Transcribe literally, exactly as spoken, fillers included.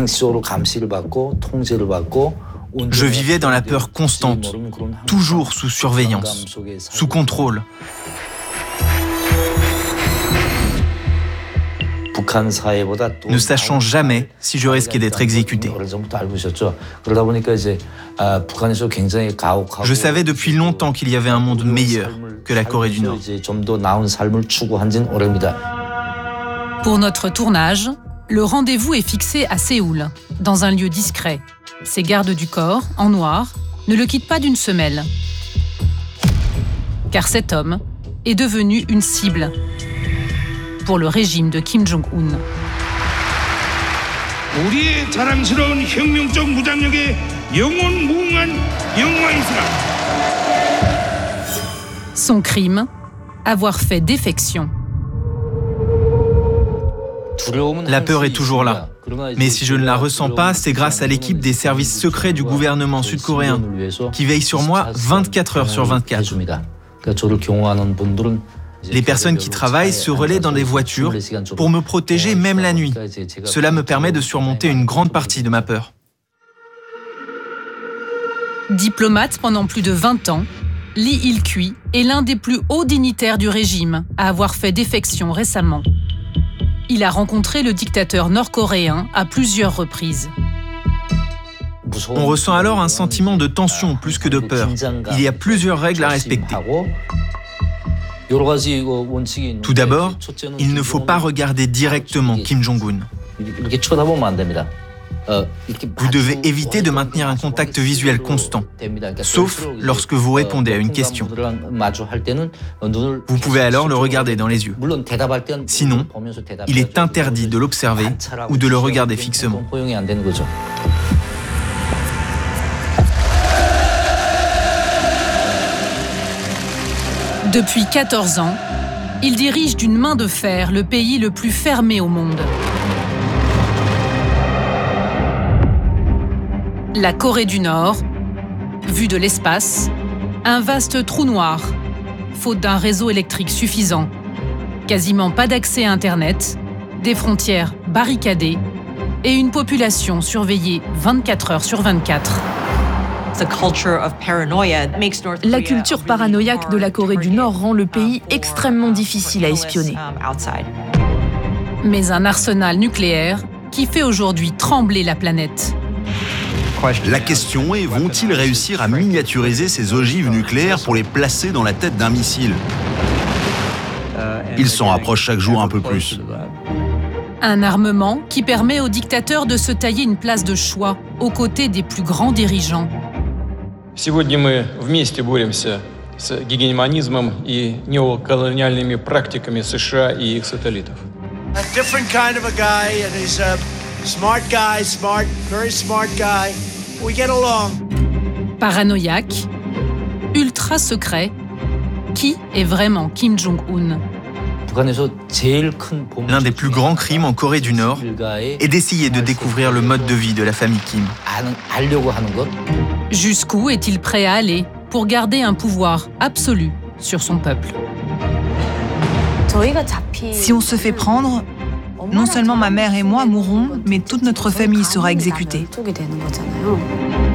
Je vivais dans la peur constante, toujours sous surveillance, sous contrôle. Ne sachant jamais si je risquais d'être exécuté. Je savais depuis longtemps qu'il y avait un monde meilleur que la Corée du Nord. Pour notre tournage, le rendez-vous est fixé à Séoul, dans un lieu discret. Ses gardes du corps, en noir, ne le quittent pas d'une semelle. Car cet homme est devenu une cible pour le régime de Kim Jong-un. Son crime, avoir fait défection. La peur est toujours là. Mais si je ne la ressens pas, c'est grâce à l'équipe des services secrets du gouvernement sud-coréen qui veille sur moi vingt-quatre heures sur vingt-quatre. Les personnes qui travaillent se relaient dans des voitures pour me protéger même la nuit. Cela me permet de surmonter une grande partie de ma peur. Diplomate pendant plus de vingt ans, Lee Il-kui est l'un des plus hauts dignitaires du régime à avoir fait défection récemment. Il a rencontré le dictateur nord-coréen à plusieurs reprises. On ressent alors un sentiment de tension plus que de peur. Il y a plusieurs règles à respecter. Tout d'abord, il ne faut pas regarder directement Kim Jong-un. Vous devez éviter de maintenir un contact visuel constant, sauf lorsque vous répondez à une question. Vous pouvez alors le regarder dans les yeux. Sinon, il est interdit de l'observer ou de le regarder fixement. Depuis quatorze ans, il dirige d'une main de fer le pays le plus fermé au monde. La Corée du Nord, vue de l'espace, un vaste trou noir, faute d'un réseau électrique suffisant, quasiment pas d'accès à Internet, des frontières barricadées et une population surveillée vingt-quatre heures sur vingt-quatre. La culture paranoïaque de la Corée du Nord rend le pays extrêmement difficile à espionner. Mais un arsenal nucléaire qui fait aujourd'hui trembler la planète. La question est, vont-ils réussir à miniaturiser ces ogives nucléaires pour les placer dans la tête d'un missile? Ils s'en rapprochent chaque jour un peu plus. Un armement qui permet aux dictateurs de se tailler une place de choix aux côtés des plus grands dirigeants. Сегодня мы вместе боремся с гегемонизмом и неоколониальными практиками США и их сателлитов. A different kind of a guy, and he's a smart guy, smart, very smart guy. We get along. Paranoïaque, ultra secret, qui est vraiment Kim Jong-un? L'un des plus grands crimes en Corée du Nord est d'essayer de découvrir le mode de vie de la famille Kim. Jusqu'où est-il prêt à aller pour garder un pouvoir absolu sur son peuple? Si on se fait prendre, non seulement ma mère et moi mourrons, mais toute notre famille sera exécutée.